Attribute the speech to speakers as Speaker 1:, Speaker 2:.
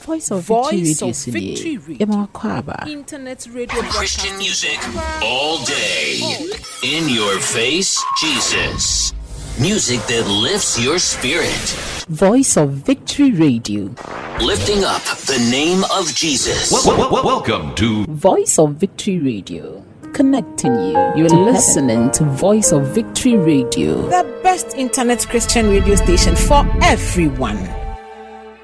Speaker 1: Voice of Victory Radio.
Speaker 2: Internet radio
Speaker 3: Christian music all day. In your face, Jesus. Music that lifts your spirit.
Speaker 1: Voice of Victory Radio.
Speaker 3: Lifting up the name of Jesus.
Speaker 4: Welcome to
Speaker 1: Voice of Victory Radio. Connecting you. You're listening to Voice of Victory Radio,
Speaker 2: the best internet Christian radio station for everyone.